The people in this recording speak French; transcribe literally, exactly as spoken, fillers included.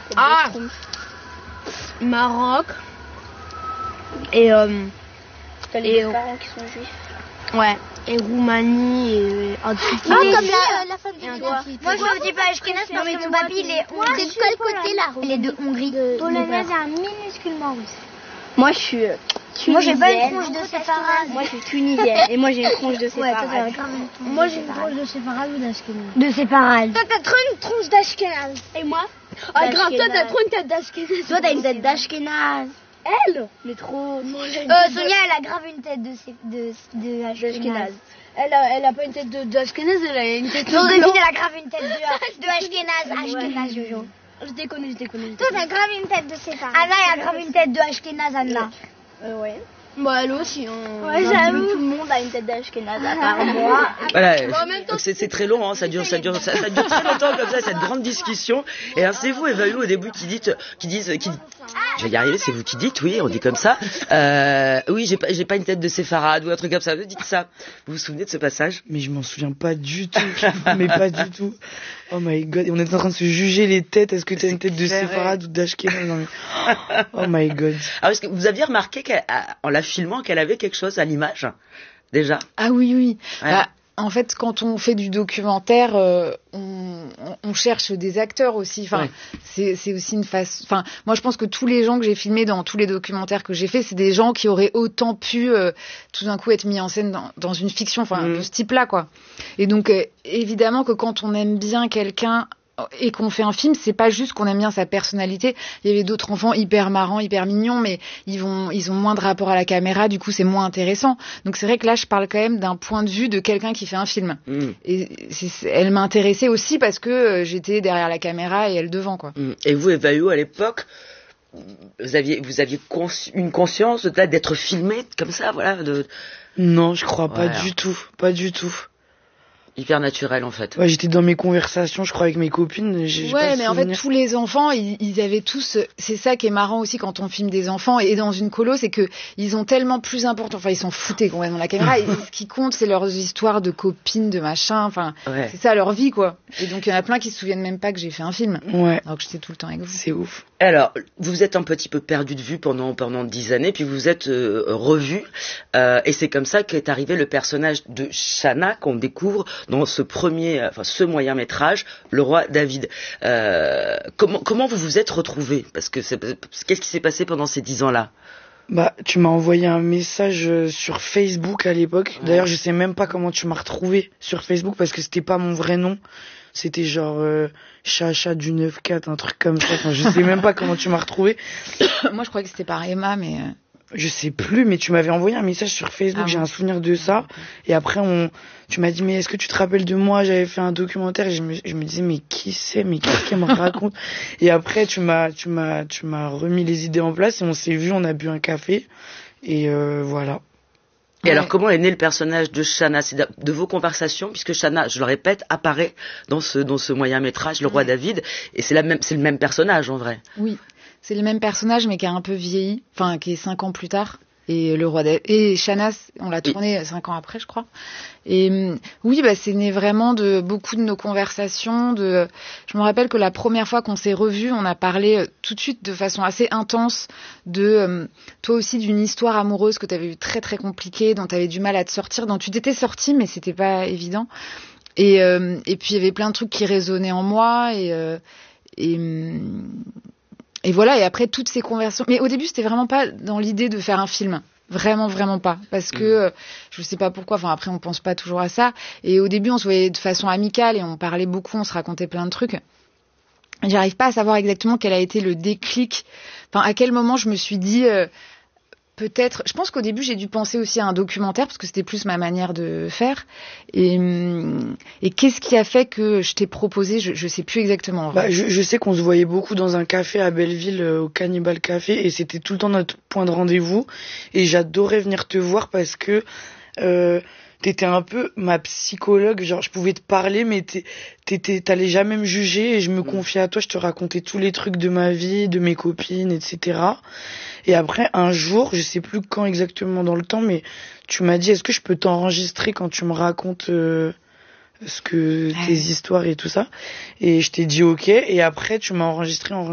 Ah, Maroc. Et euh, T'as les Et deux on- parents qui sont juifs. ouais. Et Roumanie et un truc. Ah, comme la, euh, la femme Et un de doigt. Moi, je ne dis pas Ashkenaz parce que mon papy, il est de quel côté là? Il est de Hongrie. Polonaise est un minusculement russe. Moi, je suis euh, Moi, j'ai pas une tunisienne. tronche de séfarade. Moi, je suis tunisienne. Et moi, j'ai une tronche de Ouais, toi, t'as séfarade. grave une tronche. Moi j'ai une tronche de séfarade ou d'Ashkenaz. de séfarade. Toi t'as trop une tronche d'Ashkenaz. Et moi? Ah, grave, toi, t'as D'Ashkenaz. trop une tête d'Ashkenaz. Toi, t'as une tête d'Ashkenaz. Elle? Mais trop. Euh, Sonia, elle a grave une tête de sé- de de Ashkenaz. Elle a, elle a pas une tête de, d'Ashkenaz, elle a une tête de Joséphine, blanc. elle a grave une tête de, de Ashkenaz. Ashkenaz, Jojo. Je déconne, je déconne. Toi t'as grave une tête de séfarade. Anna, elle a grave une tête de Ashkenaz, Anna. Euh, ouais. Bah, elle aussi, hein. Ouais, Un petit peu j'avoue. tout le monde a une tête d'Ashkenaz à part moi. Voilà, Bon, en même temps, c'est c'est très long, hein, ça dure, ça dure, ça, ça dure très longtemps comme ça, cette grande discussion. Et alors c'est vous, Eva Lou, au début, qui dites, qui disent, qui, je vais y arriver, c'est vous qui dites, oui, on dit comme ça. Euh, oui, j'ai pas, j'ai pas une tête de séfarade ou un truc comme ça. Vous dites ça. Vous vous souvenez de ce passage? Mais je m'en souviens pas du tout. Mais pas du tout. Oh my god. Et on est en train de se juger les têtes. Est-ce que t'as une tête de clair, séfarade ou d'Ashkenaz? Non, mais... Oh my god. Alors, est-ce que vous aviez remarqué qu'elle, en la filmant, qu'elle avait quelque chose à l'image déjà? Ah oui, oui. Ouais. Bah, en fait, quand on fait du documentaire, euh, on, on cherche des acteurs aussi. Enfin, Ouais. c'est, c'est aussi une face. Enfin, moi, je pense que tous les gens que j'ai filmés dans tous les documentaires que j'ai faits, c'est des gens qui auraient autant pu euh, tout d'un coup être mis en scène dans, dans une fiction, enfin, Mhm. de ce type-là, quoi. Et donc, euh, évidemment que quand on aime bien quelqu'un et qu'on fait un film, c'est pas juste qu'on aime bien sa personnalité. Il y avait d'autres enfants hyper marrants, hyper mignons, mais ils vont, ils ont moins de rapport à la caméra, du coup c'est moins intéressant. Donc c'est vrai que là je parle quand même d'un point de vue de quelqu'un qui fait un film. Mmh. Et c'est, elle m'intéressait aussi parce que euh, j'étais derrière la caméra et elle devant, quoi. Mmh. Et vous, Eva Lou, à l'époque, vous aviez, vous aviez consci- une conscience de- là, d'être filmé comme ça, voilà, de Non, je crois pas Ouais. du tout. Pas du tout. hyper naturel en fait. Ouais, j'étais dans mes conversations, je crois, avec mes copines. J'ai, j'ai pas Ouais, le mais en fait, souvenir. tous les enfants, ils, ils avaient tous. C'est ça qui est marrant aussi quand on filme des enfants et dans une colo, c'est que ils ont tellement plus important. Enfin, ils s'en foutaient complètement de la caméra. Et ce qui compte, c'est leurs histoires de copines, de machin. Enfin, Ouais. c'est ça leur vie, quoi. Et donc, il y en a plein qui se souviennent même pas que j'ai fait un film. Ouais, Alors que j'étais tout le temps avec vous. c'est ouf. Alors, vous êtes un petit peu perdu de vue pendant pendant dix années, puis vous êtes euh, revu, euh, et c'est comme ça qu'est arrivé le personnage de Shanna qu'on découvre dans ce premier, enfin ce moyen métrage, Le Roi David. Euh, comment comment vous vous êtes retrouvés? Parce que c'est, qu'est-ce qui s'est passé pendant ces dix ans-là? Bah, tu m'as envoyé un message euh, sur Facebook à l'époque. Ouais. D'ailleurs, je sais même pas comment tu m'as retrouvé sur Facebook parce que c'était pas mon vrai nom. C'était genre euh, Chacha du neuf quatre, un truc comme ça. Enfin, je sais même pas comment tu m'as retrouvé. Moi, je croyais que c'était par Emma, mais. euh, Je sais plus, mais tu m'avais envoyé un message sur Facebook. Ah J'ai bon. un souvenir de ça. Et après, on, tu m'as dit, mais est-ce que tu te rappelles de moi? J'avais fait un documentaire. Et je me, je me disais, mais qui c'est? Mais qu'est-ce qu'elle me raconte? Et après, tu m'as, tu m'as, tu m'as remis les idées en place et on s'est vu, on a bu un café. Et euh, voilà. Et Ouais. alors, comment est né le personnage de Shanna? C'est de, de vos conversations, puisque Shanna, je le répète, apparaît dans ce dans ce moyen métrage, Le Roi David, et c'est la même, c'est le même personnage en vrai. Oui, c'est le même personnage, mais qui a un peu vieilli. Enfin, qui est cinq ans plus tard. Et le roi David. Et Shanna, on l'a tourné cinq ans après, je crois. Et hum, oui, bah, c'est né vraiment de beaucoup de nos conversations. De, je me rappelle que la première fois qu'on s'est revus, on a parlé euh, tout de suite de façon assez intense de hum, toi aussi d'une histoire amoureuse que tu avais eu très très compliquée, dont tu avais du mal à te sortir, dont tu t'étais sortie, mais c'était pas évident. Et euh, et puis il y avait plein de trucs qui résonnaient en moi et euh, et hum, et voilà, et après toutes ces conversations. Mais au début, c'était vraiment pas dans l'idée de faire un film. Vraiment, vraiment pas. Parce que, euh, je sais pas pourquoi, enfin après on pense pas toujours à ça. Et au début, on se voyait de façon amicale et on parlait beaucoup, on se racontait plein de trucs. J'arrive pas à savoir exactement quel a été le déclic. Enfin, à quel moment je me suis dit... euh, Peut-être, je pense qu'au début j'ai dû penser aussi à un documentaire parce que c'était plus ma manière de faire. Et, hum, et qu'est-ce qui a fait que je t'ai proposé, je, je sais plus exactement. en vrai. Bah, je, je sais qu'on se voyait beaucoup dans un café à Belleville, euh, au Cannibal Café, et c'était tout le temps notre point de rendez-vous. Et j'adorais venir te voir parce que euh, t'étais un peu ma psychologue. Genre, je pouvais te parler, mais t'es- t'étais, t'allais jamais me juger, et je me confiais à toi. Je te racontais tous les trucs de ma vie, de mes copines, et cetera. Et après, un jour, je sais plus quand exactement dans le temps, mais tu m'as dit, est-ce que je peux t'enregistrer quand tu me racontes euh, ce que tes histoires et tout ça? Et je t'ai dit ok. Et après, tu m'as enregistré en